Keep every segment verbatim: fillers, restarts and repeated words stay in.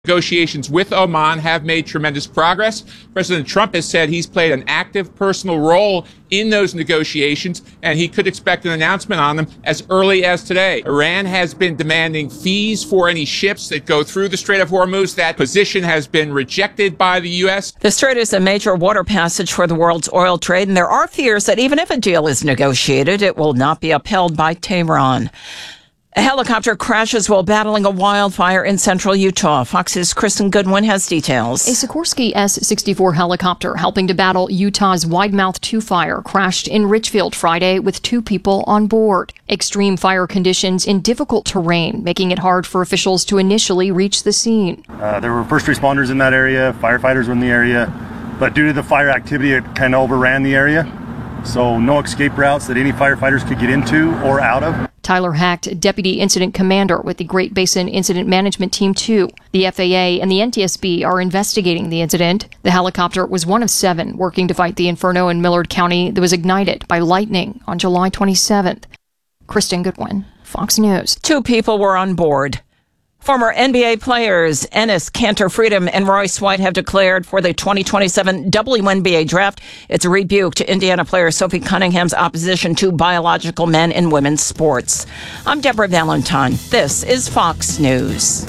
Negotiations with Oman have made tremendous progress. President Trump has said he's played an active personal role in those negotiations, and he could expect an announcement on them as early as today. Iran has been demanding fees for any ships that go through the Strait of Hormuz. That position has been rejected by the U S. The strait is a major water passage for the world's oil trade, and there are fears that even if a deal is negotiated, it will not be upheld by Tehran. A helicopter crashes while battling a wildfire in central Utah. Fox's Kristen Goodwin has details. A Sikorsky S sixty-four helicopter helping to battle Utah's Widemouth two fire crashed in Richfield Friday with two people on board. Extreme fire conditions in difficult terrain, making it hard for officials to initially reach the scene. Uh, there were first responders in that area, firefighters were in the area, but due to the fire activity, it kind of overran the area. So no escape routes that any firefighters could get into or out of. Tyler Hacht, Deputy Incident Commander with the Great Basin Incident Management Team two. The F A A and the N T S B are investigating the incident. The helicopter was one of seven working to fight the inferno in Millard County that was ignited by lightning on July twenty-seventh. Kristen Goodwin, Fox News. Two people were on board. Former N B A players Enes Kanter Freedom and Royce White have declared for the twenty twenty-seven W N B A draft. It's a rebuke to Indiana player Sophie Cunningham's opposition to biological men in women's sports. I'm Deborah Valentine. This is Fox News.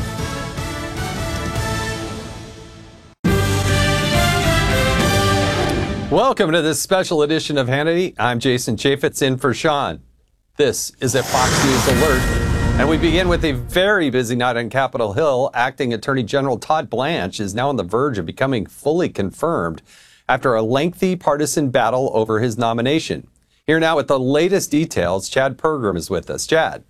Welcome to this special edition of Hannity. I'm Jason Chaffetz in for Sean. This is a Fox News Alert. And we begin with a very busy night on Capitol Hill. Acting Attorney General Todd Blanche is now on the verge of becoming fully confirmed after a lengthy partisan battle over his nomination. Here now with the latest details, Chad Pergram is with us. Chad.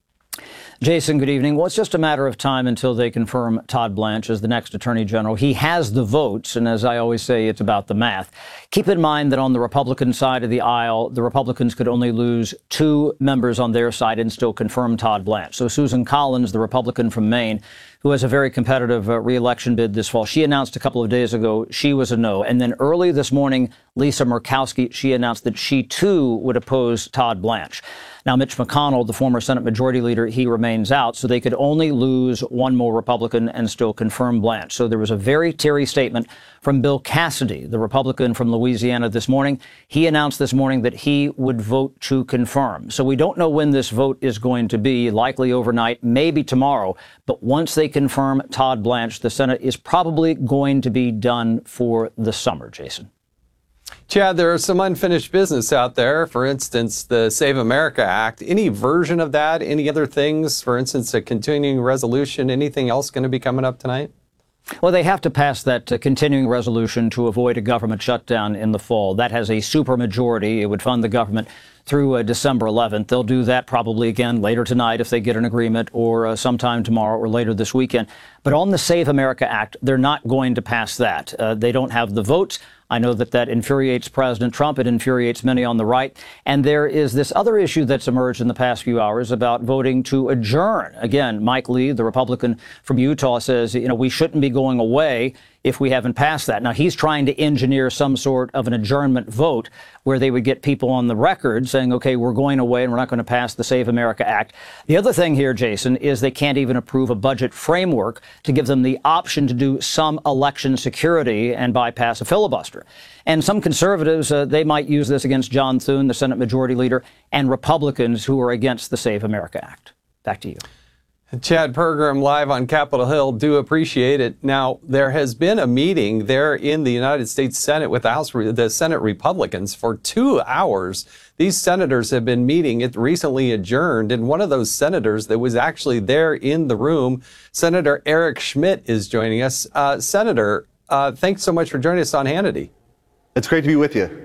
Jason, good evening. Well, it's just a matter of time until they confirm Todd Blanche as the next Attorney General. He has the votes, and as I always say, it's about the math. Keep in mind that on the Republican side of the aisle, the Republicans could only lose two members on their side and still confirm Todd Blanche. So Susan Collins, the Republican from Maine, who has a very competitive uh, re-election bid this fall, she announced a couple of days ago she was a no. And then early this morning, Lisa Murkowski, she announced that she too would oppose Todd Blanche. Now, Mitch McConnell, the former Senate Majority Leader, he remains out, so they could only lose one more Republican and still confirm Blanche. So there was a very teary statement from Bill Cassidy, the Republican from Louisiana, this morning. He announced this morning that he would vote to confirm. So we don't know when this vote is going to be, likely overnight, maybe tomorrow. But once they confirm Todd Blanche, the Senate is probably going to be done for the summer, Jason. Chad, there is some unfinished business out there. For instance, the Save America Act. Any version of that? Any other things? For instance, a continuing resolution? Anything else going to be coming up tonight? Well, they have to pass that uh, continuing resolution to avoid a government shutdown in the fall. That has a supermajority. It would fund the government through uh, December eleventh. They'll do that probably again later tonight if they get an agreement, or uh, sometime tomorrow or later this weekend. But on the Save America Act, they're not going to pass that. Uh, they don't have the votes. I know that that infuriates President Trump. It infuriates many on the right. And there is this other issue that's emerged in the past few hours about voting to adjourn. Again, Mike Lee, the Republican from Utah, says, you know, we shouldn't be going away if we haven't passed that. Now, he's trying to engineer some sort of an adjournment vote where they would get people on the record saying, OK, we're going away and we're not going to pass the Save America Act. The other thing here, Jason, is they can't even approve a budget framework to give them the option to do some election security and bypass a filibuster. And some conservatives, uh, they might use this against John Thune, the Senate Majority Leader, and Republicans who are against the Save America Act. Back to you. Chad Pergram live on Capitol Hill. Do appreciate it. Now, there has been a meeting there in the United States Senate with the House, the Senate Republicans for two hours. These senators have been meeting. It recently adjourned, and one of those senators that was actually there in the room, Senator Eric Schmitt, is joining us. Uh, Senator, uh, thanks so much for joining us on Hannity. It's great to be with you.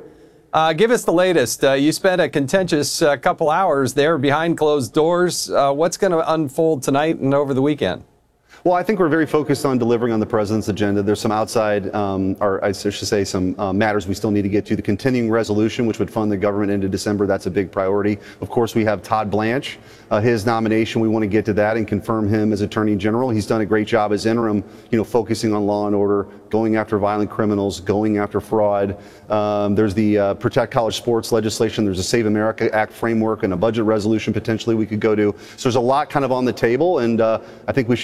Uh, give us the latest. Uh, you spent a contentious uh, couple hours there behind closed doors. Uh, what's going to unfold tonight and over the weekend? Well, I think we're very focused on delivering on the president's agenda. There's some outside, um, or I should say some uh, matters we still need to get to. The continuing resolution, which would fund the government into December, that's a big priority. Of course, we have Todd Blanche, uh, his nomination. We want to get to that and confirm him as Attorney General. He's done a great job as interim, you know, focusing on law and order, going after violent criminals, going after fraud. Um, there's the uh, Protect College Sports legislation. There's a Save America Act framework and a budget resolution potentially we could go to. So there's a lot kind of on the table, and uh, I think we should stay here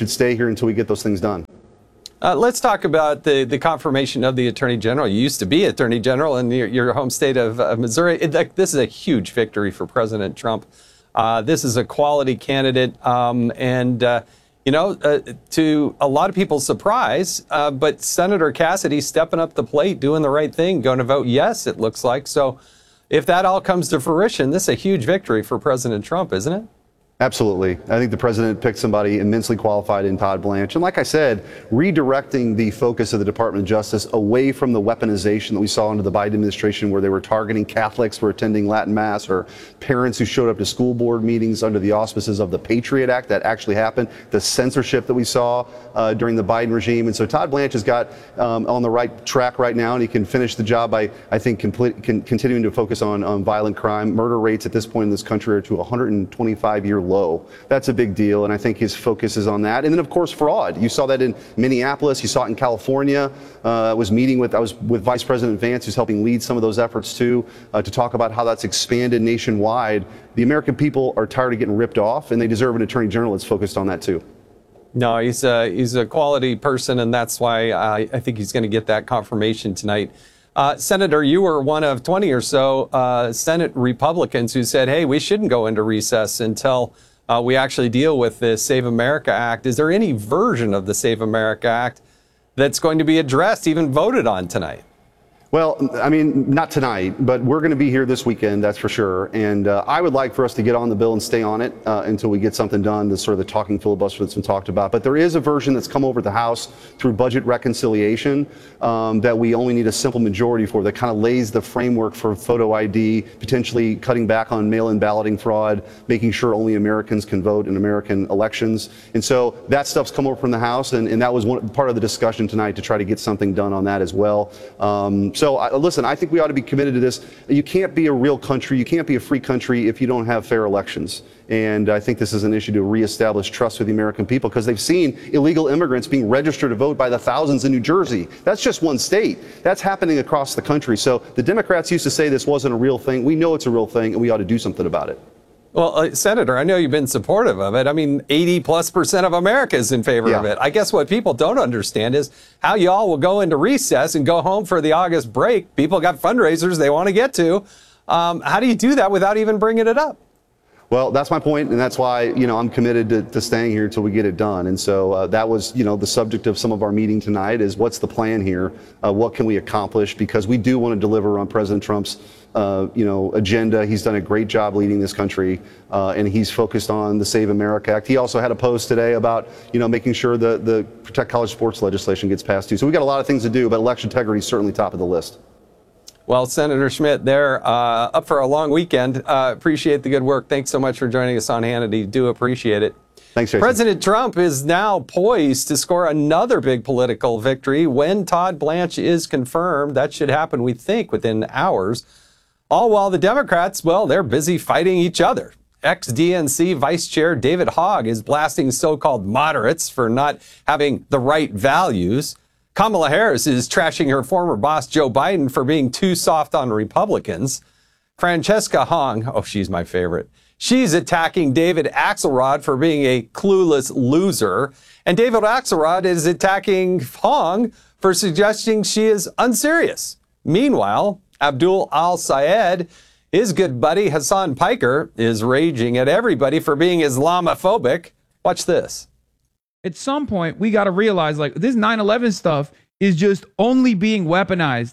here until we get those things done. Uh, let's talk about the, the confirmation of the Attorney General. You used to be Attorney General in your, your home state of uh, Missouri. It, like, this is a huge victory for President Trump. Uh, this is a quality candidate, um, and, uh, you know, uh, to a lot of people's surprise, uh, but Senator Cassidy stepping up the plate, doing the right thing, going to vote yes, it looks like. So if that all comes to fruition, this is a huge victory for President Trump, isn't it? Absolutely. I think the president picked somebody immensely qualified in Todd Blanche. And like I said, redirecting the focus of the Department of Justice away from the weaponization that we saw under the Biden administration, where they were targeting Catholics for attending Latin Mass or parents who showed up to school board meetings under the auspices of the Patriot Act. That actually happened. The censorship that we saw uh, during the Biden regime. And so Todd Blanche has got um, on the right track right now, and he can finish the job by, I think, complete, can, continuing to focus on, on violent crime. Murder rates at this point in this country are to a one hundred twenty-five year low. That's a big deal, and I think his focus is on that. And then, of course, fraud. You saw that in Minneapolis. You saw it in California. Uh, I was meeting with I was with Vice President Vance, who's helping lead some of those efforts too, uh, to talk about how that's expanded nationwide. The American people are tired of getting ripped off, and they deserve an attorney general that's focused on that too. No, he's a, he's a quality person, and that's why I, I think he's going to get that confirmation tonight. Uh, Senator, you were one of twenty or so uh, Senate Republicans who said, hey, we shouldn't go into recess until uh, we actually deal with the Save America Act. Is there any version of the Save America Act that's going to be addressed, even voted on tonight? Well, I mean, not tonight, but we're going to be here this weekend, that's for sure. And uh, I would like for us to get on the bill and stay on it uh, until we get something done, the sort of the talking filibuster that's been talked about. But there is a version that's come over the House through budget reconciliation um, that we only need a simple majority for, that kind of lays the framework for photo I D, potentially cutting back on mail-in balloting fraud, making sure only Americans can vote in American elections. And so that stuff's come over from the House, and, and that was one part of the discussion tonight, to try to get something done on that as well. Um, so So, I, listen, I think we ought to be committed to this. You can't be a real country, you can't be a free country if you don't have fair elections. And I think this is an issue to reestablish trust with the American people, because they've seen illegal immigrants being registered to vote by the thousands in New Jersey. That's just one state. That's happening across the country. So the Democrats used to say this wasn't a real thing. We know it's a real thing, and we ought to do something about it. Well, uh, Senator, I know you've been supportive of it. I mean, eighty plus percent of America is in favor yeah. of it. I guess what people don't understand is how y'all will go into recess and go home for the August break. People got fundraisers they want to get to. Um, how do you do that without even bringing it up? Well, that's my point, and that's why, you know, I'm committed to, to staying here until we get it done. And so uh, that was, you know, the subject of some of our meeting tonight is, what's the plan here? Uh, what can we accomplish? Because we do want to deliver on President Trump's, uh, you know, agenda. He's done a great job leading this country, uh, and he's focused on the Save America Act. He also had a post today about, you know, making sure the, the Protect College Sports legislation gets passed too. So we've got a lot of things to do, but election integrity is certainly top of the list. Well, Senator Schmidt, they're uh, up for a long weekend. Uh, appreciate the good work. Thanks so much for joining us on Hannity. Do appreciate it. Thanks, Jason. President Trump is now poised to score another big political victory when Todd Blanche is confirmed. That should happen, we think, within hours. All while the Democrats, well, they're busy fighting each other. Ex-D N C Vice Chair David Hogg is blasting so-called moderates for not having the right values. Kamala Harris is trashing her former boss, Joe Biden, for being too soft on Republicans. Francesca Hong, oh, she's my favorite. She's attacking David Axelrod for being a clueless loser. And David Axelrod is attacking Hong for suggesting she is unserious. Meanwhile, Abdul Al-Sayed, his good buddy Hassan Piker, is raging at everybody for being Islamophobic. Watch this. At some point, we got to realize, like, this nine eleven stuff is just only being weaponized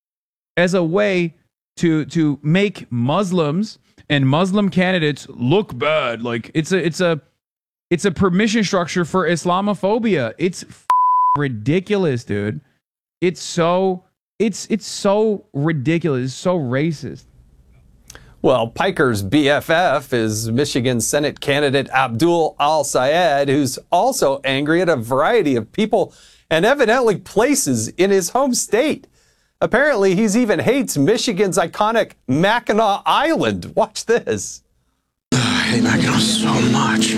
as a way to to make Muslims and Muslim candidates look bad. Like, it's a it's a it's a permission structure for Islamophobia. It's f ridiculous, dude. It's so it's it's so ridiculous. It's so racist. Well, Piker's B F F is Michigan Senate candidate Abdul Al-Sayed, who's also angry at a variety of people and evidently places in his home state. Apparently, he's even hates Michigan's iconic Mackinac Island. Watch this. I hate Mackinac so much.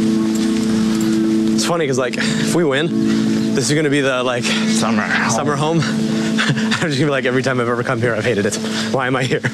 It's funny because, like, if we win, this is going to be the, like, summer home. Summer home. I'm just going to be like, every time I've ever come here, I've hated it. Why am I here?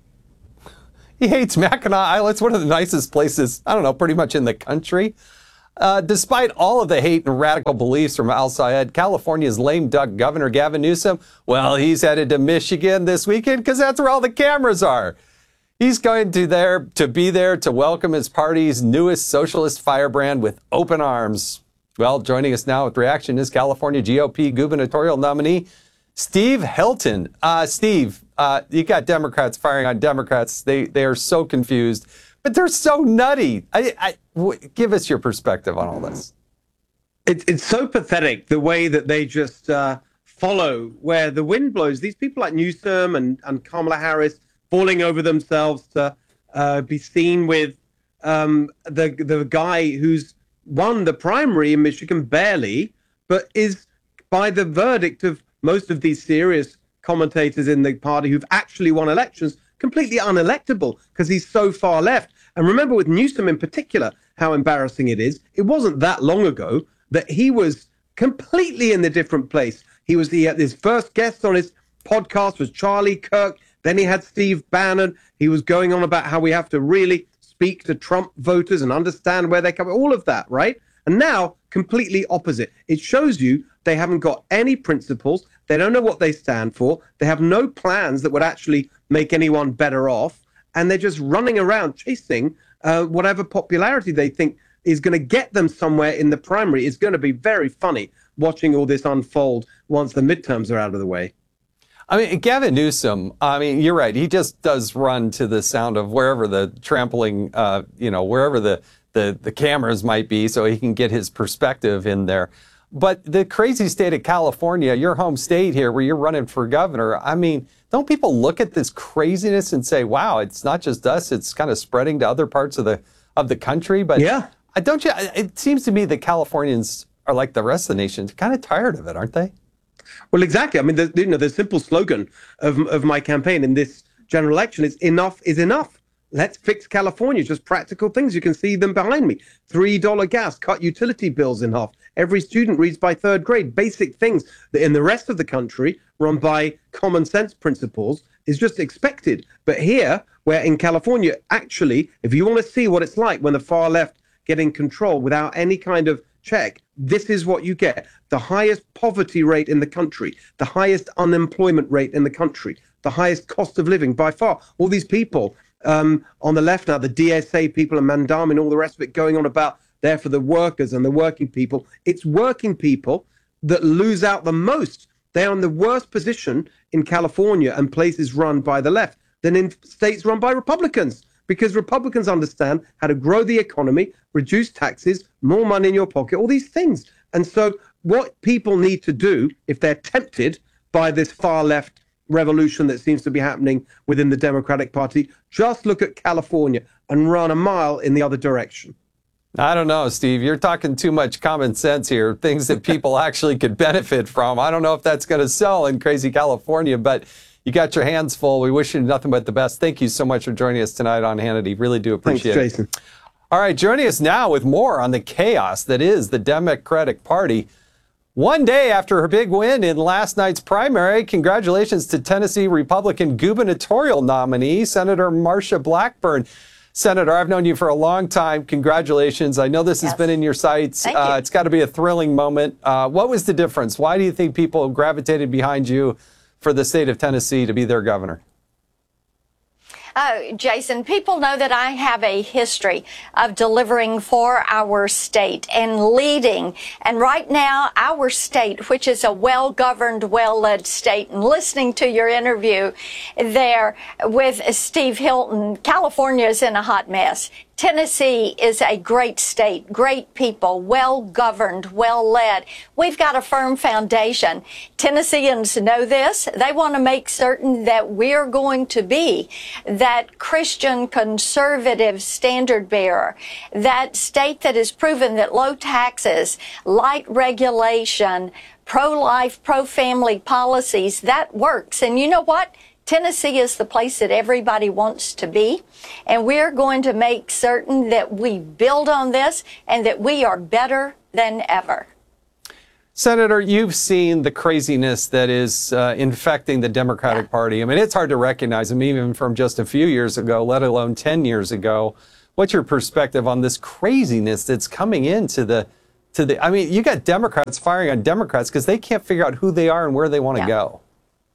He hates Mackinac Island. It's one of the nicest places, I don't know, pretty much in the country. Uh, despite all of the hate and radical beliefs from Al Sayed, California's lame duck Governor Gavin Newsom, well, he's headed to Michigan this weekend because that's where all the cameras are. He's going to there to be there to welcome his party's newest socialist firebrand with open arms. Well, joining us now with reaction is California G O P gubernatorial nominee Steve Hilton. Uh, Steve, uh, you got Democrats firing on Democrats. They they are so confused. But they're so nutty. I, I, w- give us your perspective on all this. It's it's so pathetic the way that they just uh, follow where the wind blows. These people like Newsom and, and Kamala Harris falling over themselves to uh, be seen with um, the the guy who's won the primary in Michigan barely, but is by the verdict of most of these serious commentators in the party who've actually won elections, completely unelectable because he's so far left. And remember with Newsom in particular, how embarrassing it is. It wasn't that long ago that he was completely in a different place. He was the, his first guest on his podcast was Charlie Kirk. Then he had Steve Bannon. He was going on about how we have to really speak to Trump voters and understand where they come, all of that, right? And now completely opposite. It shows you they haven't got any principles. They don't know what they stand for. They have no plans that would actually make anyone better off. And they're just running around chasing uh, whatever popularity they think is going to get them somewhere in the primary. It's going to be very funny watching all this unfold once the midterms are out of the way. I mean, Gavin Newsom, I mean, you're right. He just does run to the sound of wherever the trampling, uh, you know, wherever the, the, the cameras might be so he can get his perspective in there. But the crazy state of California, your home state here where you're running for governor, I mean, don't people look at this craziness and say, wow, it's not just us, it's kind of spreading to other parts of the of the country? But yeah, I don't you, it seems to me that Californians are like the rest of the nation, kind of tired of it, aren't they? Well, exactly. I mean, the, you know, the simple slogan of, of my campaign in this general election is enough is enough. Let's fix California, just practical things. You can see them behind me. three dollar gas, cut utility bills in half. Every student reads by third grade. Basic things that in the rest of the country, run by common sense principles, is just expected. But here, where in California, actually, if you want to see what it's like when the far left get in control without any kind of check, this is what you get. The highest poverty rate in the country, the highest unemployment rate in the country, the highest cost of living by far. All these people um, on the left now, the D S A people and Mandamin and all the rest of it going on about there for the workers and the working people. It's working people that lose out the most. They're in the worst position in California and places run by the left than in states run by Republicans, because Republicans understand how to grow the economy, reduce taxes, more money in your pocket, all these things. And so what people need to do, if they're tempted by this far left revolution that seems to be happening within the Democratic Party, just look at California and run a mile in the other direction. I don't know, Steve. You're talking too much common sense here, things that people actually could benefit from. I don't know if that's going to sell in crazy California, but you got your hands full. We wish you nothing but the best. Thank you so much for joining us tonight on Hannity. Really do appreciate Thanks, it. Jason. All right, joining us now with more on the chaos that is the Democratic Party. One day after her big win in last night's primary, congratulations to Tennessee Republican gubernatorial nominee, Senator Marsha Blackburn. Senator, I've known you for a long time. Congratulations. I know this yes. has been in your sights. Thank uh, you. It's got to be a thrilling moment. Uh, what was the difference? Why do you think people gravitated behind you for the state of Tennessee to be their governor? Uh, Jason, people know that I have a history of delivering for our state and leading. And right now, our state, which is a well-governed, well-led state, and listening to your interview there with Steve Hilton, California is in a hot mess. Tennessee is a great state, great people, well-governed, well-led. We've got a firm foundation. Tennesseans know this. They want to make certain that we're going to be that Christian conservative standard bearer, that state that has proven that low taxes, light regulation, pro-life, pro-family policies, that works. And you know what? Tennessee is the place that everybody wants to be, and we're going to make certain that we build on this and that we are better than ever. Senator, you've seen the craziness that is uh, infecting the Democratic yeah. Party. I mean, it's hard to recognize them even from just a few years ago, let alone ten years ago, what's your perspective on this craziness that's coming into the, to the, I mean, you got Democrats firing on Democrats because they can't figure out who they are and where they want to Yeah. go.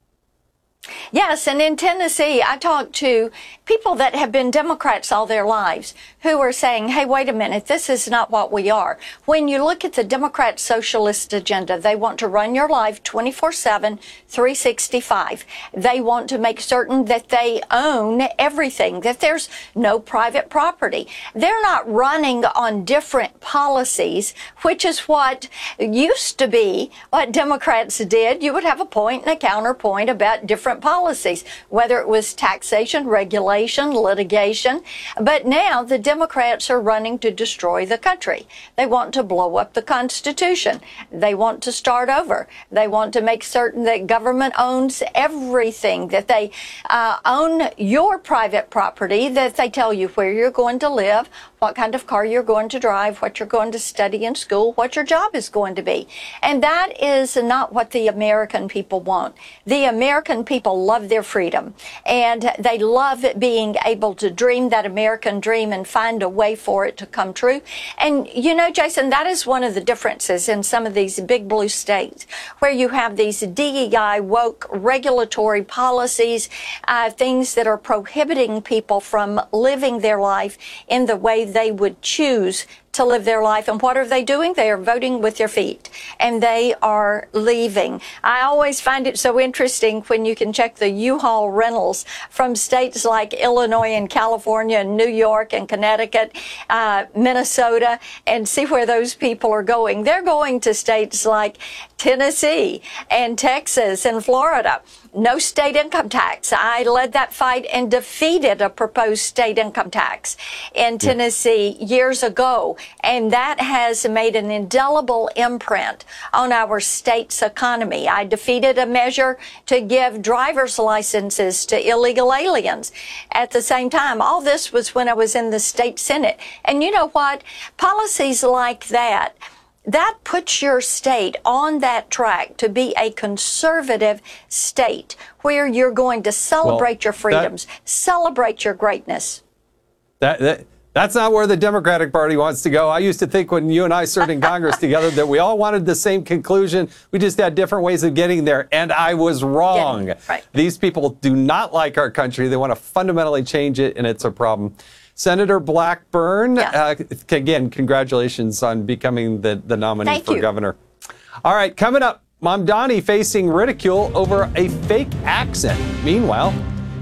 Yes, and in Tennessee, I talked to people that have been Democrats all their lives who are saying, hey, wait a minute, this is not what we are. When you look at the Democrat socialist agenda, they want to run your life twenty-four seven, three sixty-five. They want to make certain that they own everything, that there's no private property. They're not running on different policies, which is what used to be what Democrats did. You would have a point and a counterpoint about different policies, whether it was taxation, regulation, litigation. But now the Democrats are running to destroy the country. They want to blow up the Constitution. They want to start over. They want to make certain that government owns everything, that they uh, own your private property, that they tell you where you're going to live, what kind of car you're going to drive, what you're going to study in school, what your job is going to be. And that is not what the American people want. The American people love their freedom, and they love being able to dream that American dream and find a way for it to come true. And you know, Jason, that is one of the differences in some of these big blue states where you have these D E I woke regulatory policies, uh, things that are prohibiting people from living their life in the way they would choose to live their life. And what are they doing? They are voting with their feet, and they are leaving. I always find it so interesting when you can check the U-Haul rentals from states like Illinois and California and New York and Connecticut, uh, Minnesota, and see where those people are going. They're going to states like Tennessee and Texas and Florida. No state income tax. I led that fight and defeated a proposed state income tax in Tennessee years ago. And that has made an indelible imprint on our state's economy. I defeated a measure to give driver's licenses to illegal aliens. At the same time, all this was when I was in the state Senate. And you know what? Policies like that, that puts your state on that track to be a conservative state where you're going to celebrate well, your freedoms, that, celebrate your greatness. That, that That's not where the Democratic Party wants to go. I used to think when you and I served in Congress together that we all wanted the same conclusion. We just had different ways of getting there, and I was wrong. Yeah, right. These people do not like our country. They want to fundamentally change it, and it's a problem. Senator Blackburn, yeah. uh, again, congratulations on becoming the, the nominee Thank for you. governor. All right, coming up, Mamdani facing ridicule over a fake accent. Meanwhile,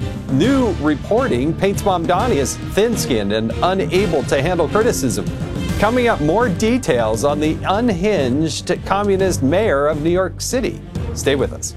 new reporting paints Mamdani as thin-skinned and unable to handle criticism. Coming up, more details on the unhinged communist mayor of New York City. Stay with us.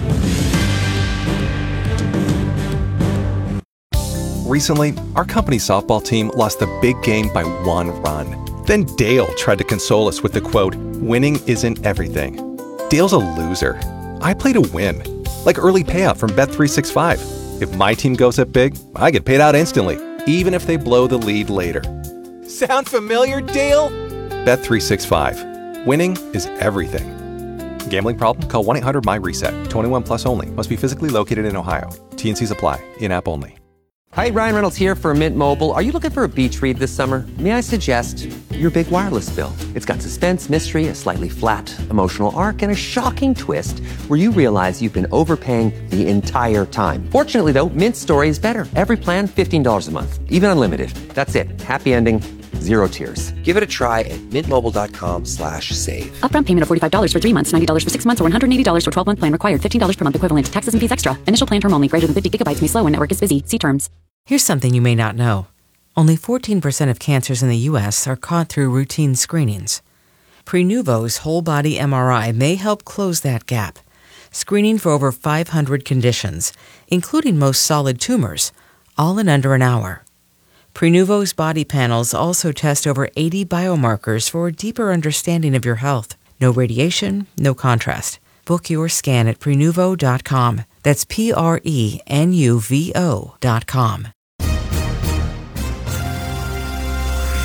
Recently, our company's softball team lost the big game by one run. Then Dale tried to console us with the quote, "Winning isn't everything." Dale's a loser. I play to win, like early payout from Bet three sixty-five. If my team goes up big, I get paid out instantly, even if they blow the lead later. Sound familiar, Dale? Bet three sixty-five. Winning is everything. Gambling problem? Call one eight hundred my reset. twenty-one plus only. Must be physically located in Ohio. T and Cs apply. In-app only. Hi, Ryan Reynolds here for Mint Mobile. Are you looking for a beach read this summer? May I suggest your big wireless bill? It's got suspense, mystery, a slightly flat, emotional arc, and a shocking twist where you realize you've been overpaying the entire time. Fortunately, though, Mint's story is better. Every plan, fifteen dollars a month. Even unlimited. That's it. Happy ending. Zero tears. Give it a try at mintmobile.com slash save. Upfront payment of forty-five dollars for three months, ninety dollars for six months, or one hundred eighty dollars for twelve-month plan required. fifteen dollars per month equivalent. Taxes and fees extra. Initial plan term only. Greater than fifty gigabytes may slow when network is busy. See terms. Here's something you may not know. Only fourteen percent of cancers in the U S are caught through routine screenings. Prenuvo's whole-body M R I may help close that gap, screening for over five hundred conditions, including most solid tumors, all in under an hour. Prenuvo's body panels also test over eighty biomarkers for a deeper understanding of your health. No radiation, no contrast. Book your scan at Prenuvo dot com. That's P R E N U V O dot com.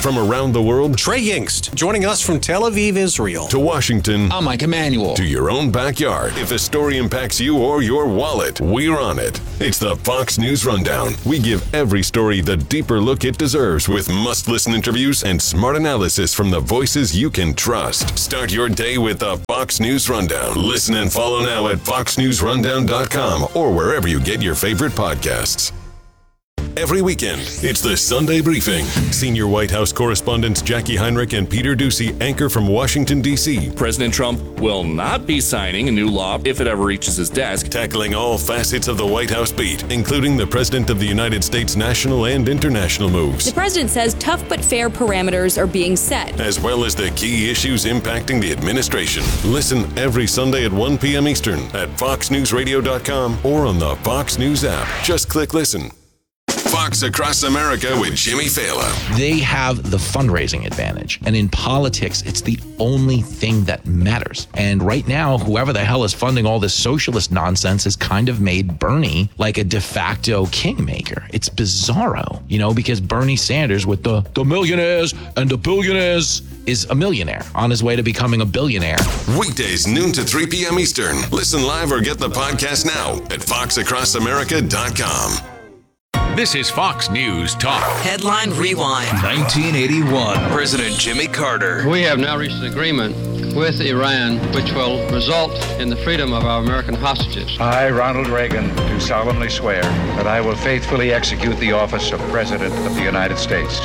from around the world. Trey Yingst, joining us from Tel Aviv, Israel. To Washington. I'm Mike Emanuel. To your own backyard. If a story impacts you or your wallet, we're on it. It's the Fox News Rundown. We give every story the deeper look it deserves with must-listen interviews and smart analysis from the voices you can trust. Start your day with the Fox News Rundown. Listen and follow now at fox news rundown dot com or wherever you get your favorite podcasts. Every weekend, it's the Sunday Briefing. Senior White House correspondents Jackie Heinrich and Peter Doocy anchor from Washington, D C President Trump will not be signing a new law if it ever reaches his desk. Tackling all facets of the White House beat, including the President of the United States' national and international moves. The president says tough but fair parameters are being set, as well as the key issues impacting the administration. Listen every Sunday at one p.m. Eastern at fox news radio dot com or on the Fox News app. Just click listen. Fox Across America with Jimmy Fallon. They have the fundraising advantage. And in politics, it's the only thing that matters. And right now, whoever the hell is funding all this socialist nonsense has kind of made Bernie like a de facto kingmaker. It's bizarro, you know, because Bernie Sanders with the, the millionaires and the billionaires is a millionaire on his way to becoming a billionaire. Weekdays, noon to three p.m. Eastern. Listen live or get the podcast now at fox across america dot com. This is Fox News Talk. Headline Rewind. nineteen eighty-one. President Jimmy Carter. We have now reached an agreement with Iran which will result in the freedom of our American hostages. I, Ronald Reagan, do solemnly swear that I will faithfully execute the office of President of the United States.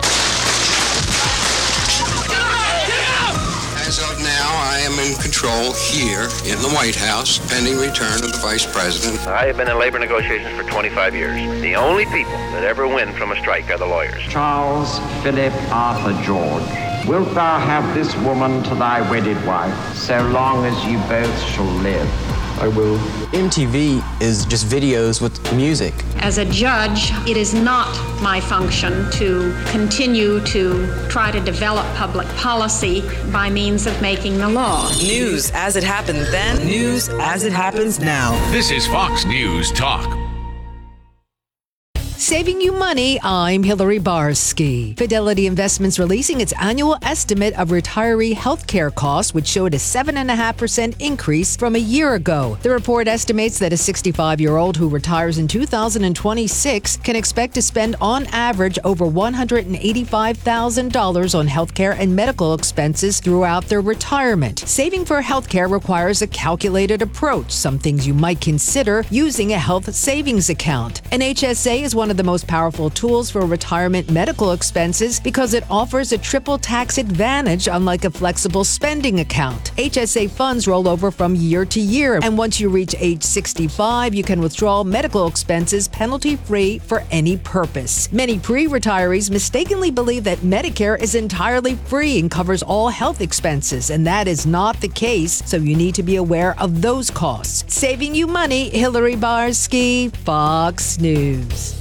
As of now, I am in control here in the White House, pending return of the Vice President. I have been in labor negotiations for twenty-five years. The only people that ever win from a strike are the lawyers. Charles Philip Arthur George, wilt thou have this woman to thy wedded wife, so long as you both shall live? I will. M T V is just videos with music. As a judge, it is not my function to continue to try to develop public policy by means of making the law. News as it happened then, news as it happens now. This is Fox News Talk. Saving you money, I'm Hillary Barsky. Fidelity Investments releasing its annual estimate of retiree health care costs, which showed a seven point five percent increase from a year ago. The report estimates that a sixty-five-year-old who retires in two thousand twenty-six can expect to spend on average over one hundred eighty-five thousand dollars on health care and medical expenses throughout their retirement. Saving for health care requires a calculated approach, some things you might consider using a health savings account. An H S A is one of the most powerful tools for retirement medical expenses because it offers a triple tax advantage, unlike a flexible spending account. H S A funds roll over from year to year, and once you reach age sixty-five, you can withdraw medical expenses penalty-free for any purpose. Many pre-retirees mistakenly believe that Medicare is entirely free and covers all health expenses, and that is not the case, so you need to be aware of those costs. Saving you money, Hillary Barsky, Fox News.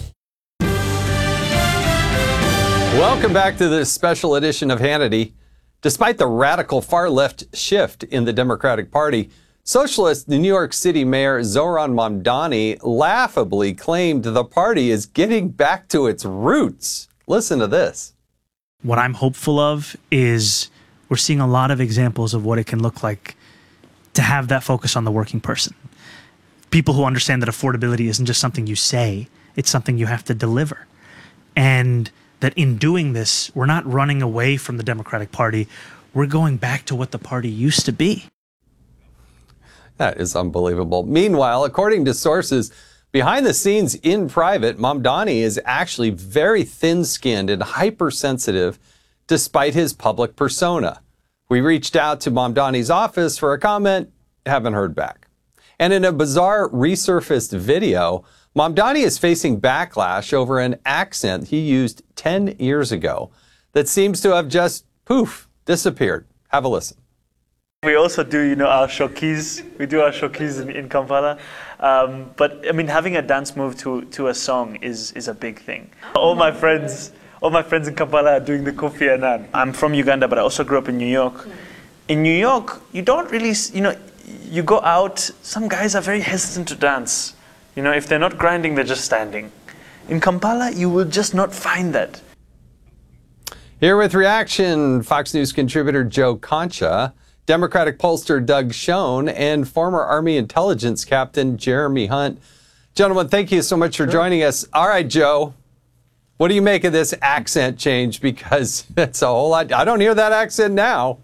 Welcome back to this special edition of Hannity. Despite the radical far-left shift in the Democratic Party, socialist New York City Mayor Zohran Mamdani laughably claimed the party is getting back to its roots. Listen to this. What I'm hopeful of is we're seeing a lot of examples of what it can look like to have that focus on the working person. People who understand that affordability isn't just something you say, it's something you have to deliver. And that in doing this, we're not running away from the Democratic Party. We're going back to what the party used to be. That is unbelievable. Meanwhile, according to sources behind the scenes in private, Mamdani is actually very thin-skinned and hypersensitive despite his public persona. We reached out to Mamdani's office for a comment, haven't heard back. And in a bizarre resurfaced video, Mamdani is facing backlash over an accent he used ten years ago that seems to have just, poof, disappeared. Have a listen. We also do, you know, our showkees. We do our showkees in, in Kampala. Um, but, I mean, having a dance move to, to a song is, is a big thing. All my friends, all my friends in Kampala are doing the Kofi Annan. I'm from Uganda, but I also grew up in New York. In New York, you don't really, you know, you go out, some guys are very hesitant to dance. You know, if they're not grinding, they're just standing. In Kampala, you will just not find that. Here with reaction, Fox News contributor Joe Concha, Democratic pollster Doug Schoen, and former Army intelligence captain Jeremy Hunt. Gentlemen, thank you so much for sure. joining us. All right, Joe, what do you make of this accent change? Because that's a whole lot. I don't hear that accent now.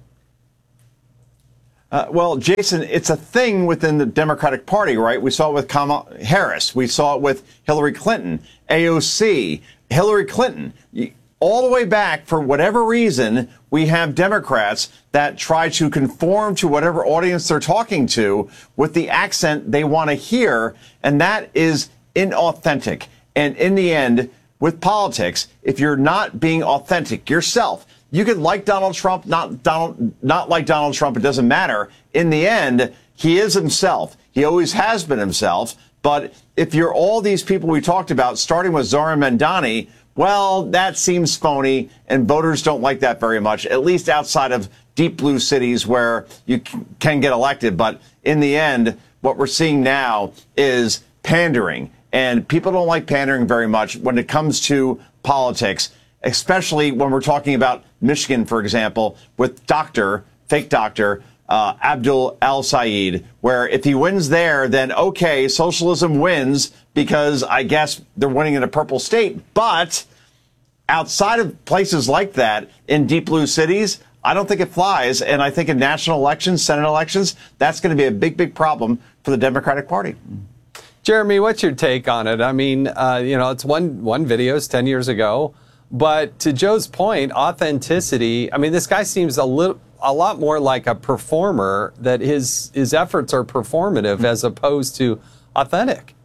Uh, well, Jason, it's a thing within the Democratic Party, right? We saw it with Kamala Harris. We saw it with Hillary Clinton, A O C, Hillary Clinton. All the way back, for whatever reason, we have Democrats that try to conform to whatever audience they're talking to with the accent they want to hear, and that is inauthentic. And in the end, with politics, if you're not being authentic yourself, you could like Donald Trump, not Donald, not like Donald Trump. It doesn't matter. In the end, he is himself. He always has been himself. But if you're all these people we talked about, starting with Zohran Mamdani, well, that seems phony, and voters don't like that very much, at least outside of deep blue cities where you can get elected. But in the end, what we're seeing now is pandering, and people don't like pandering very much when it comes to politics, especially when we're talking about Michigan, for example, with Doctor, fake Doctor, uh, Abdul El-Sayed, where if he wins there, then okay, socialism wins because I guess they're winning in a purple state. But outside of places like that, in deep blue cities, I don't think it flies. And I think in national elections, Senate elections, that's going to be a big, big problem for the Democratic Party. Jeremy, what's your take on it? I mean, uh, you know, it's one, one video, it's ten years ago. But to Joe's point, authenticity, I mean, this guy seems a little, a lot more like a performer, that his, his efforts are performative as opposed to authentic.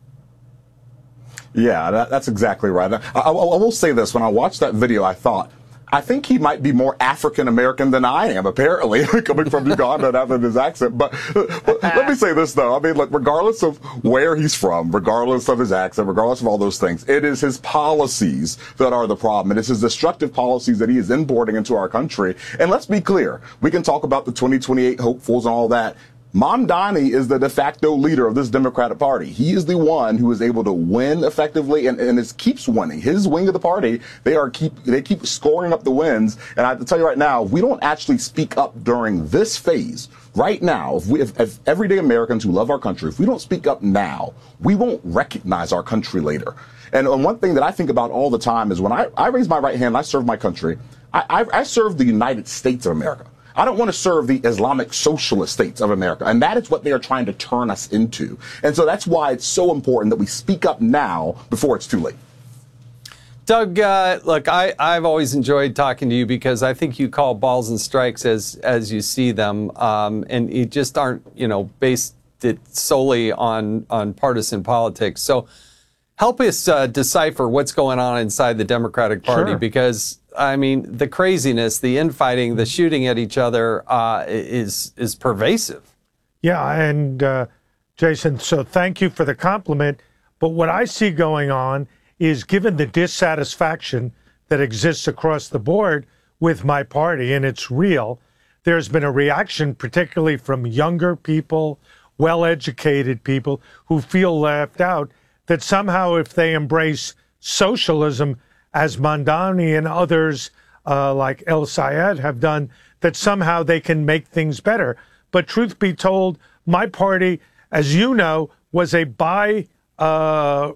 Yeah, that, that's exactly right. I, I, I will say this. When I watched that video, I thought, I think he might be more African-American than I am, apparently, coming from Uganda and having his accent. But, but let me say this, though. I mean, look, regardless of where he's from, regardless of his accent, regardless of all those things, it is his policies that are the problem. It is his destructive policies that he is importing into our country. And let's be clear. We can talk about the twenty twenty-eight hopefuls and all that. Mamdani is the de facto leader of this Democratic Party. He is the one who is able to win effectively and, and is, keeps winning. His wing of the party, they are keep they keep scoring up the wins. And I have to tell you right now, we don't actually speak up during this phase. Right now, if, we, if, if everyday Americans who love our country, if we don't speak up now, we won't recognize our country later. And, and one thing that I think about all the time is when I, I raise my right hand and I serve my country, I, I, I serve the United States of America. I don't want to serve the Islamic socialist states of America. And that is what they are trying to turn us into. And so that's why it's so important that we speak up now before it's too late. Doug, uh, look, I, I've always enjoyed talking to you because I think you call balls and strikes as as you see them. Um, and you just aren't, you know, based it solely on, on partisan politics. So help us uh, decipher what's going on inside the Democratic Party, sure. because I mean, the craziness, the infighting, the shooting at each other uh, is is pervasive. Yeah, and uh, Jason, so thank you for the compliment. But what I see going on is, given the dissatisfaction that exists across the board with my party, and it's real, there's been a reaction, particularly from younger people, well-educated people who feel left out, that somehow if they embrace socialism, as Mamdani and others uh, like El-Sayed have done, that somehow they can make things better. But truth be told, my party, as you know, was a bi, uh,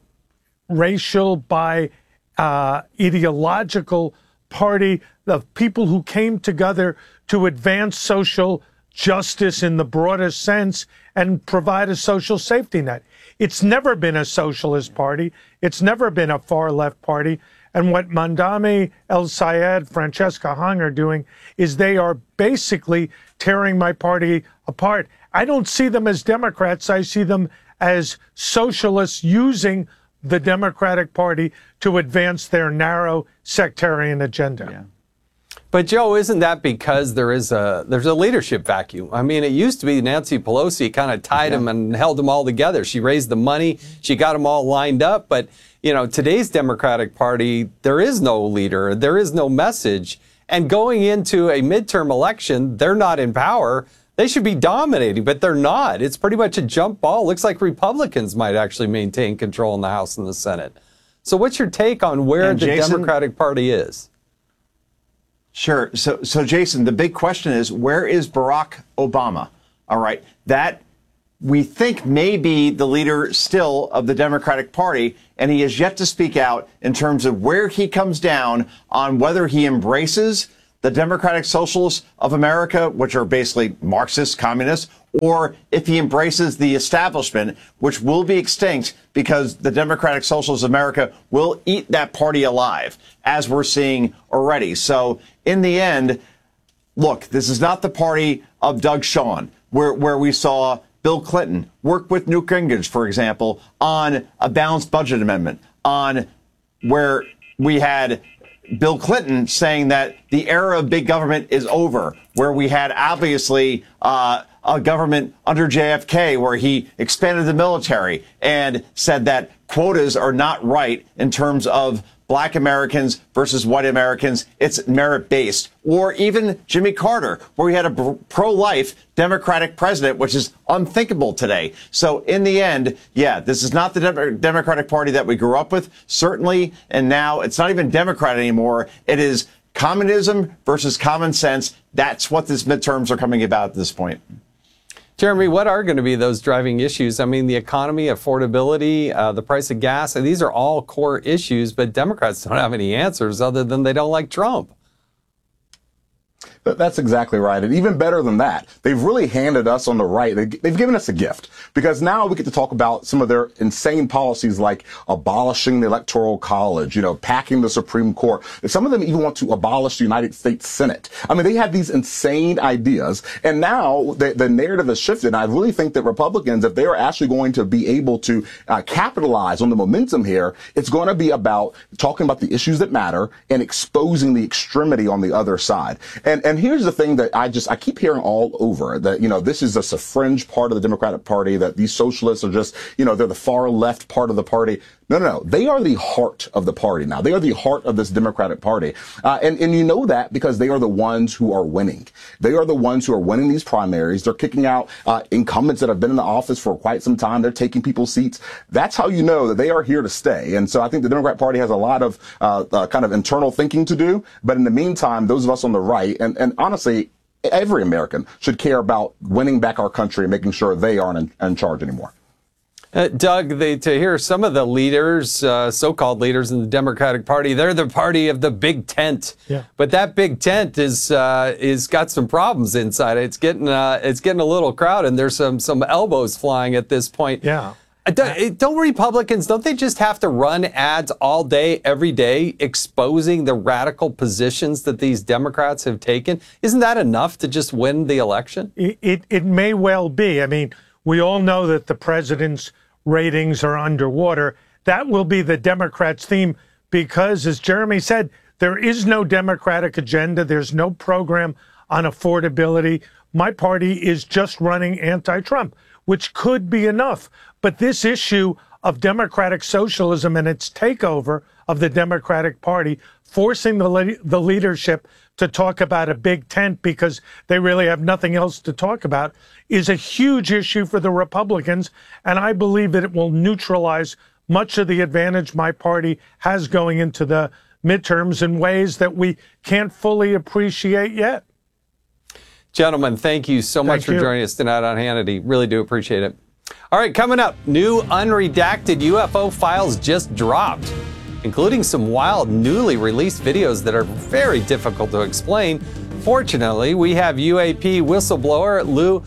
racial, bi, uh, ideological party of people who came together to advance social justice in the broadest sense and provide a social safety net. It's never been a socialist party. It's never been a far left party. And what Mamdani, El-Sayed, Francesca Hung are doing is they are basically tearing my party apart. I don't see them as Democrats. I see them as socialists using the Democratic Party to advance their narrow sectarian agenda. Yeah. But Joe, isn't that because there is a there's a leadership vacuum? I mean, it used to be Nancy Pelosi kind of tied yeah. them and held them all together. She raised the money, she got them all lined up. But you know, today's Democratic Party, there is no leader, there is no message, and going into a midterm election, they're not in power. They should be dominating, but they're not. It's pretty much a jump ball. Looks like Republicans might actually maintain control in the House and the Senate. So, what's your take on where and the Jason, Democratic Party is? Sure. So, so Jason, the big question is, where is Barack Obama? All right. That we think may be the leader still of the Democratic Party, and he has yet to speak out in terms of where he comes down on whether he embraces the Democratic Socialists of America, which are basically Marxist communists, or if he embraces the establishment, which will be extinct because the Democratic Socialists of America will eat that party alive, as we're seeing already. So in the end, look, this is not the party of Doug Shawn, where, where we saw Bill Clinton work with Newt Gingrich, for example, on a balanced budget amendment, on where we had Bill Clinton saying that the era of big government is over, where we had obviously uh, a government under J F K where he expanded the military and said that quotas are not right in terms of black Americans versus white Americans. It's merit-based. Or even Jimmy Carter, where we had a pro-life Democratic president, which is unthinkable today. So in the end, yeah, this is not the Dem- Democratic Party that we grew up with, certainly. And now it's not even Democrat anymore. It is communism versus common sense. That's what these midterms are coming about at this point. Jeremy, what are going to be those driving issues? I mean, the economy, affordability, uh, the price of gas, and these are all core issues, but Democrats don't have any answers other than they don't like Trump. That's exactly right. And even better than that, they've really handed us on the right. They've given us a gift, because now we get to talk about some of their insane policies like abolishing the Electoral College, you know, packing the Supreme Court. Some of them even want to abolish the United States Senate. I mean, they have these insane ideas. And now the, the narrative has shifted. And I really think that Republicans, if they are actually going to be able to uh, capitalize on the momentum here, it's going to be about talking about the issues that matter and exposing the extremity on the other side. And, and here's the thing that I just, I keep hearing all over, that, you know, this is just a fringe part of the Democratic Party, that these socialists are just, you know, they're the far left part of the party. No, no, no. They are the heart of the party now. They are the heart of this Democratic Party. Uh, and, and you know that because they are the ones who are winning. They are the ones who are winning these primaries. They're kicking out uh, incumbents that have been in the office for quite some time. They're taking people's seats. That's how you know that they are here to stay. And so I think the Democratic Party has a lot of uh, uh, kind of internal thinking to do. But in the meantime, those of us on the right, and, and honestly, every American should care about winning back our country and making sure they aren't in, in charge anymore. Uh, Doug, they, to hear some of the leaders, uh, so-called leaders in the Democratic Party, they're the party of the big tent. Yeah. But that big tent is uh, is got some problems inside it. It's getting uh, it's getting a little crowded, and there's some some elbows flying at this point. Yeah. Uh, don't, don't Republicans, don't they just have to run ads all day, every day, exposing the radical positions that these Democrats have taken? Isn't that enough to just win the election? It, it, it may well be. I mean, we all know that the president's ratings are underwater. That will be the Democrats' theme because, as Jeremy said, there is no Democratic agenda. There's no program on affordability. My party is just running anti-Trump, which could be enough. But this issue of democratic socialism and its takeover of the Democratic Party, forcing the, le- the leadership to talk about a big tent because they really have nothing else to talk about, is a huge issue for the Republicans. And I believe that it will neutralize much of the advantage my party has going into the midterms in ways that we can't fully appreciate yet. Gentlemen, thank you so much Thank for you. joining us tonight on Hannity. Really do appreciate it. All right, coming up, new unredacted U F O files just dropped, including some wild, newly released videos that are very difficult to explain. Fortunately, we have U A P whistleblower Lou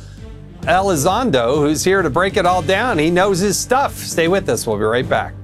Elizondo, who's here to break it all down. He knows his stuff. Stay with us. We'll be right back.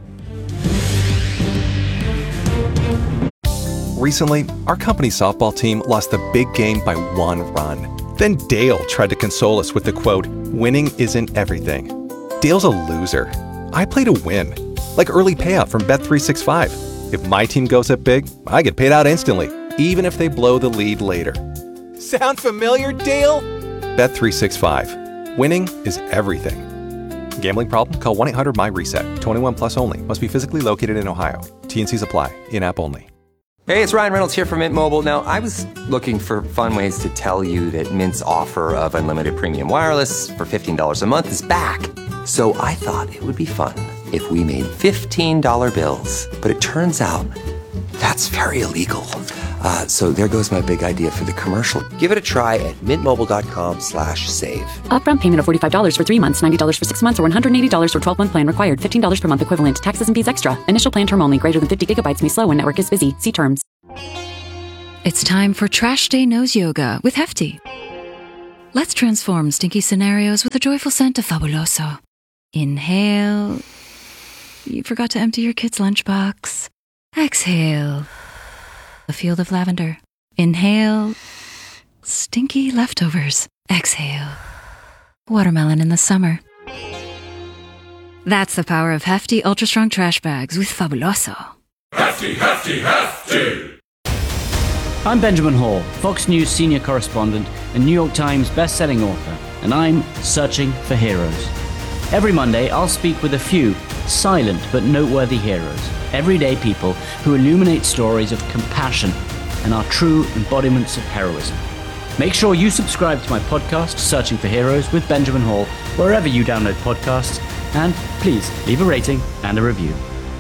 Recently, our company softball team lost the big game by one run. Then Dale tried to console us with the quote, "Winning isn't everything." Dale's a loser. I play to win, like early payout from Bet three sixty-five. If my team goes up big, I get paid out instantly, even if they blow the lead later. Sound familiar, Dale? Bet three sixty-five. Winning is everything. Gambling problem? Call one eight hundred M Y reset. twenty-one plus only. Must be physically located in Ohio. T and Cs apply. In-app only. Hey, it's Ryan Reynolds here from Mint Mobile. Now, I was looking for fun ways to tell you that Mint's offer of unlimited premium wireless for fifteen dollars a month is back. So I thought it would be fun if we made fifteen dollar bills. But it turns out that's very illegal. Uh, so there goes my big idea for the commercial. Give it a try at mintmobile.com slash save. Upfront payment of forty-five dollars for three months, ninety dollars for six months, or one hundred eighty dollars for twelve-month plan required. fifteen dollars per month equivalent. Taxes and fees extra. Initial plan term only. Greater than fifty gigabytes may slow when network is busy. See terms. It's time for Trash Day Nose Yoga with Hefty. Let's transform stinky scenarios with a joyful scent of Fabuloso. Inhale. You forgot to empty your kid's lunchbox. Exhale. A field of lavender. Inhale. Stinky leftovers. Exhale. Watermelon in the summer. That's the power of Hefty Ultra Strong Trash Bags with Fabuloso. Hefty, hefty, hefty! I'm Benjamin Hall, Fox News senior correspondent and New York Times best-selling author, and I'm searching for heroes. Every Monday, I'll speak with a few silent but noteworthy heroes, everyday people who illuminate stories of compassion and are true embodiments of heroism. Make sure you subscribe to my podcast, Searching for Heroes with Benjamin Hall, wherever you download podcasts, and please leave a rating and a review.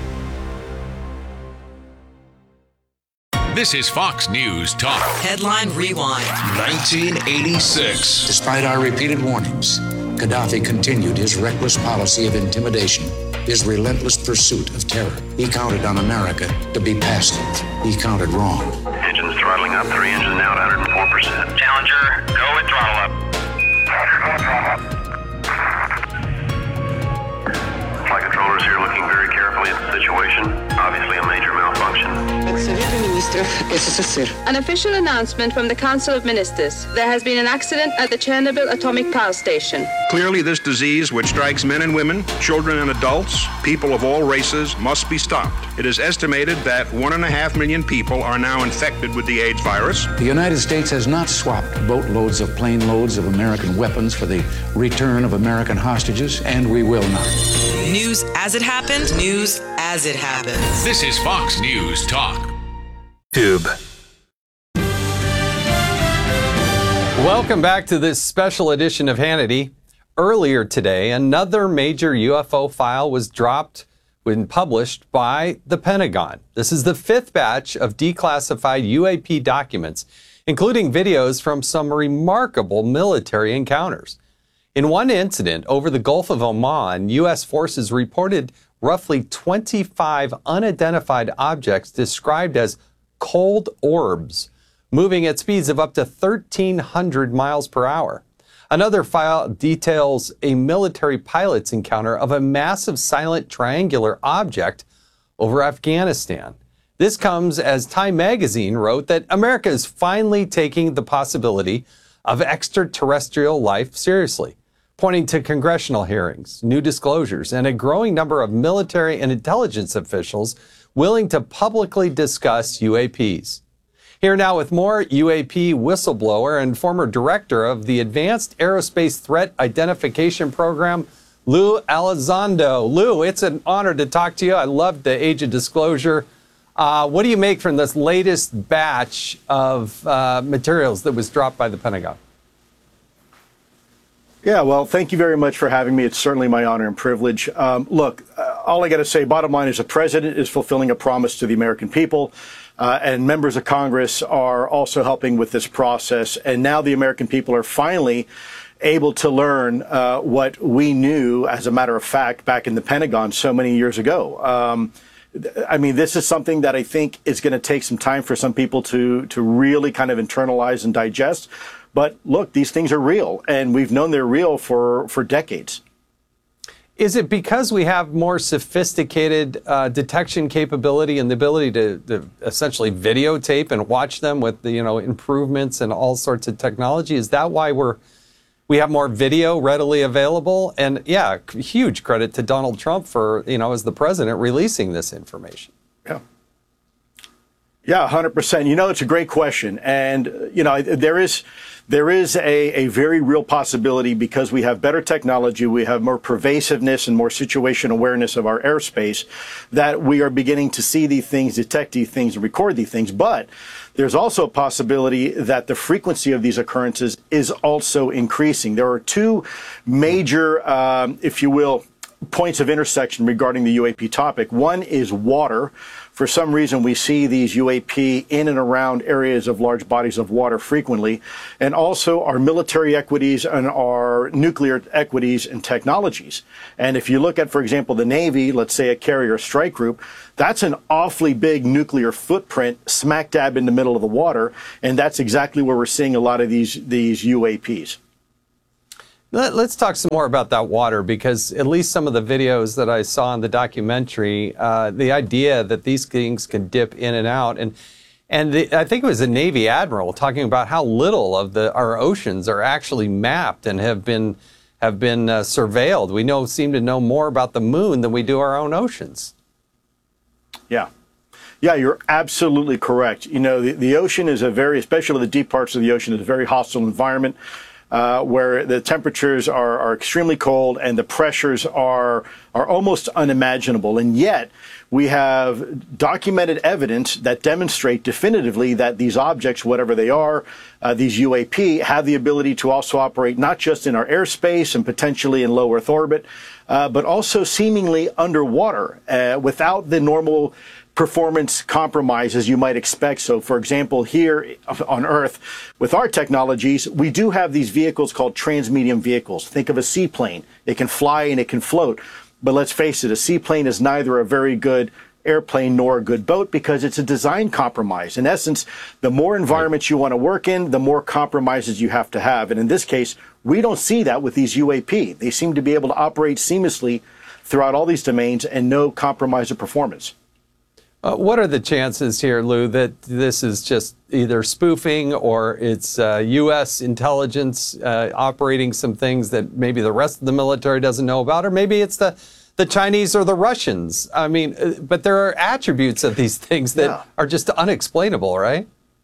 This is Fox News Talk. Headline Rewind. nineteen eighty-six. Despite our repeated warnings, Gaddafi continued his reckless policy of intimidation, his relentless pursuit of terror. He counted on America to be passive. He counted wrong. Engines throttling up, three engines now at one hundred four percent. Challenger, go with throttle up. Flight controllers here looking very carefully at the situation. Obviously a major malfunction. An official announcement from the Council of Ministers. There has been an accident at the Chernobyl atomic power station. Clearly, this disease, which strikes men and women, children and adults, people of all races, must be stopped. It is estimated that one and a half million people are now infected with the AIDS virus. The United States has not swapped boatloads of plane loads of American weapons for the return of American hostages, and we will not. News as it happened, news as it happened. This is Fox News Talk. Tube. Welcome back to this special edition of Hannity. Earlier today, another major U F O file was dropped when published by the Pentagon. This is the fifth batch of declassified U A P documents, including videos from some remarkable military encounters. In one incident over the Gulf of Oman, U S forces reported roughly twenty-five unidentified objects described as cold orbs, moving at speeds of up to thirteen hundred miles per hour. Another file details a military pilot's encounter of a massive silent triangular object over Afghanistan. This comes as Time magazine wrote that America is finally taking the possibility of extraterrestrial life seriously, pointing to congressional hearings, new disclosures, and a growing number of military and intelligence officials willing to publicly discuss U A Ps. Here now with more, U A P whistleblower and former director of the Advanced Aerospace Threat Identification Program, Lou Elizondo. Lou, it's an honor to talk to you. I love the age of disclosure. Uh, what do you make from this latest batch of uh, materials that was dropped by the Pentagon? Yeah, well, thank you very much for having me. It's certainly my honor and privilege. Um, look, uh, all I got to say, bottom line is the president is fulfilling a promise to the American people, uh, and members of Congress are also helping with this process. And now the American people are finally able to learn uh, what we knew, as a matter of fact, back in the Pentagon so many years ago. Um, I mean, this is something that I think is going to take some time for some people to to really kind of internalize and digest. But look, these things are real, and we've known they're real for, for decades. Is it because we have more sophisticated uh, detection capability and the ability to, to essentially videotape and watch them with the, you know, improvements and all sorts of technology? Is that why we're we have more video readily available? And yeah, huge credit to Donald Trump for, you know, as the president, releasing this information. Yeah. Yeah, one hundred percent. You know, it's a great question. And, you know, there is there is a, a very real possibility, because we have better technology, we have more pervasiveness and more situation awareness of our airspace, that we are beginning to see these things, detect these things, and record these things. But there's also a possibility that the frequency of these occurrences is also increasing. There are two major, um, if you will, points of intersection regarding the U A P topic. One is water. For some reason, we see these U A P in and around areas of large bodies of water frequently, and also our military equities and our nuclear equities and technologies. And if you look at, for example, the Navy, let's say a carrier strike group, that's an awfully big nuclear footprint smack dab in the middle of the water, and that's exactly where we're seeing a lot of these, these U A Ps. Let's talk some more about that water, because at least some of the videos that I saw in the documentary, uh, the idea that these things can dip in and out, and and the, I think it was a Navy admiral talking about how little of the our oceans are actually mapped and have been have been uh, surveilled. We know seem to know more about the moon than we do our own oceans. Yeah. Yeah, you're absolutely correct. You know, the, the ocean is a very, especially the deep parts of the ocean, is a very hostile environment. Uh, where the temperatures are, are extremely cold and the pressures are are almost unimaginable. And yet we have documented evidence that demonstrate definitively that these objects, whatever they are, uh, these U A P, have the ability to also operate not just in our airspace and potentially in low Earth orbit, uh, but also seemingly underwater uh, without the normal performance compromises you might expect. So, for example, here on Earth, with our technologies, we do have these vehicles called transmedium vehicles. Think of a seaplane. It can fly and it can float. But let's face it, a seaplane is neither a very good airplane nor a good boat because it's a design compromise. In essence, the more environments you want to work in, the more compromises you have to have. And in this case, we don't see that with these U A P. They seem to be able to operate seamlessly throughout all these domains and no compromise of performance. Uh, what are the chances here, Lou, that this is just either spoofing or it's uh, U S intelligence uh, operating some things that maybe the rest of the military doesn't know about, or maybe it's the, the Chinese or the Russians? I mean, uh, but there are attributes of these things that yeah. are just unexplainable, right?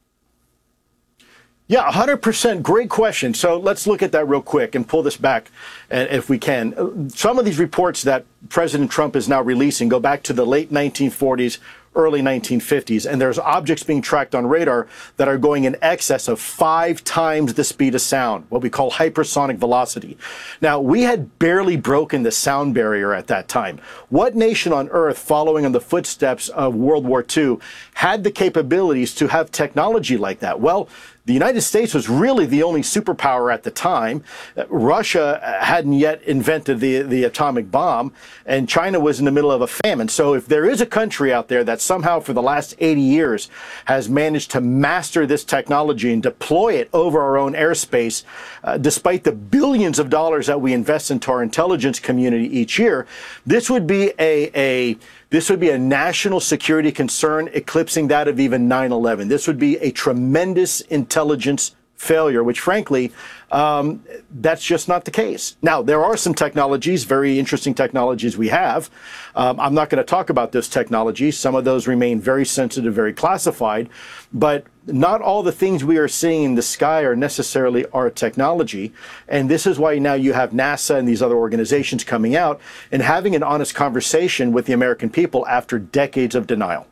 Yeah, one hundred percent. Great question. So let's look at that real quick and pull this back uh, if we can. Some of these reports that President Trump is now releasing go back to the late nineteen forties, early nineteen fifties, and there's objects being tracked on radar that are going in excess of five times the speed of sound, what we call hypersonic velocity. Now, we had barely broken the sound barrier at that time. What nation on Earth, following in the footsteps of World War Two, had the capabilities to have technology like that? Well, the United States was really the only superpower at the time. Russia hadn't yet invented the, the atomic bomb, and China was in the middle of a famine. So if there is a country out there that somehow for the last eighty years has managed to master this technology and deploy it over our own airspace, uh, despite the billions of dollars that we invest into our intelligence community each year, this would be a, a This would be a national security concern eclipsing that of even nine eleven. This would be a tremendous intelligence failure, which frankly, um, that's just not the case. Now, there are some technologies, very interesting technologies we have. Um, I'm not going to talk about those technologies. Some of those remain very sensitive, very classified, but not all the things we are seeing in the sky are necessarily our technology. And this is why now you have NASA and these other organizations coming out and having an honest conversation with the American people after decades of denial.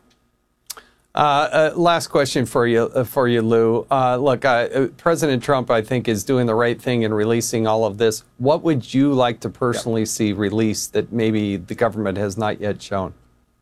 Uh, uh, last question for you, uh, for you, Lou. Uh, look, uh, President Trump, I think, is doing the right thing in releasing all of this. What would you like to personally yeah. see released that maybe the government has not yet shown?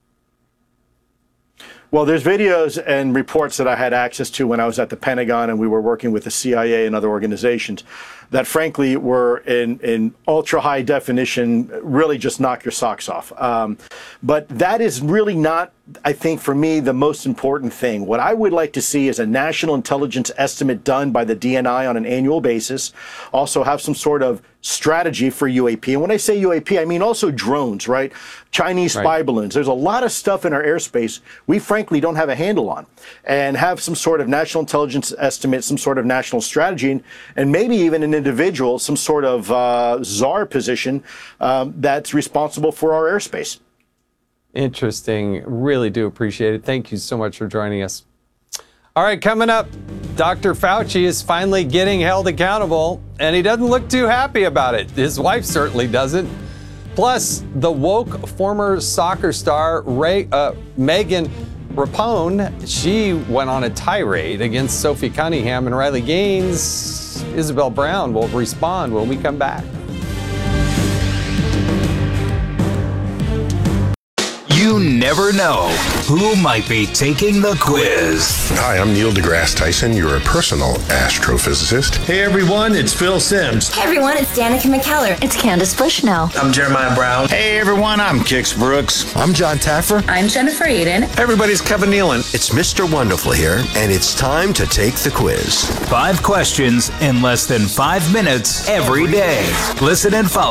Well, there's videos and reports that I had access to when I was at the Pentagon and we were working with the C I A and other organizations that frankly were in, in ultra high definition, really just knock your socks off. Um, but that is really not, I think, for me, the most important thing. What I would like to see is a national intelligence estimate done by the D N I on an annual basis, also have some sort of strategy for U A P. And when I say U A P, I mean also drones, right? Chinese spy right. balloons. There's a lot of stuff in our airspace we frankly don't have a handle on. And have some sort of national intelligence estimate, some sort of national strategy, and, and maybe even an individual, some sort of uh, czar position um, that's responsible for our airspace. Interesting. Really do appreciate it. Thank you so much for joining us. All right, coming up, Doctor Fauci is finally getting held accountable, and he doesn't look too happy about it. His wife certainly doesn't. Plus, the woke former soccer star Ray, uh, Megan Rapone, she went on a tirade against Sophie Cunningham and Riley Gaines. Isabel Brown will respond when we come back. You never know who might be taking the quiz. Hi, I'm Neil deGrasse Tyson, your personal astrophysicist. Hey everyone, it's Phil Simms. Hey everyone, it's Danica McKellar. It's Candace Bushnell. I'm Jeremiah Brown. Hey everyone, I'm Kix Brooks. I'm John Taffer. I'm Jennifer Aiden. Everybody's Kevin Nealon. It's Mister Wonderful here, and it's time to take the quiz. Five questions in less than five minutes every day. Listen and follow